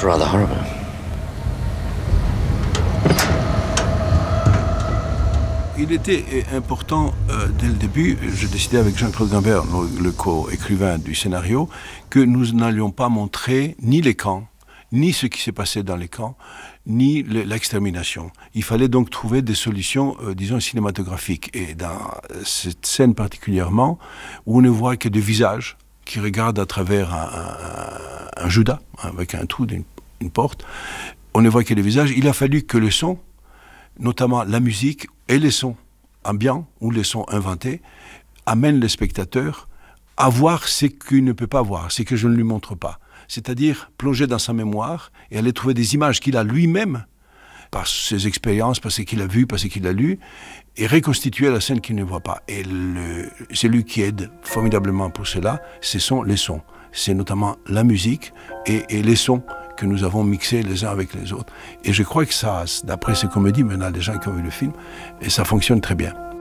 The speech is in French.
It's rather horrible. Il était important dès le début, je décidais avec Jean-Claude Gambert, le co-écrivain du scénario, que nous n'allions pas montrer ni les camps, ni ce qui s'est passé dans les camps, ni l'extermination. Il fallait donc trouver des solutions, disons, cinématographiques. Et dans cette scène particulièrement, où on ne voit que des visages qui regardent à travers un Judas, avec un trou d'une porte, on ne voit que des visages, il a fallu que le son, notamment la musique et les sons ambiants ou les sons inventés, amènent le spectateur à voir ce qu'il ne peut pas voir, ce que je ne lui montre pas. C'est-à-dire plonger dans sa mémoire et aller trouver des images qu'il a lui-même, par ses expériences, par ce qu'il a vu, par ce qu'il a lu, et reconstituer la scène qu'il ne voit pas. Et celui qui aide formidablement pour cela, ce sont les sons. C'est notamment la musique et les sons que nous avons mixés les uns avec les autres. Et je crois que ça, d'après ce qu'on me dit maintenant, les gens qui ont vu le film, et ça fonctionne très bien.